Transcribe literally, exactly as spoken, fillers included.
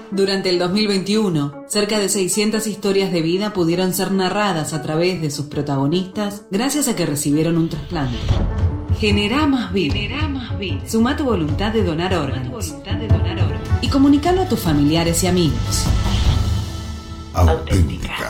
Durante el dos mil veintiuno, cerca de seiscientas historias de vida pudieron ser narradas a través de sus protagonistas gracias a que recibieron un trasplante. Generá más vida. Generá más vida. Suma tu voluntad de donar órganos. Voluntad de donar órganos. Y comunícalo a tus familiares y amigos. Auténtica.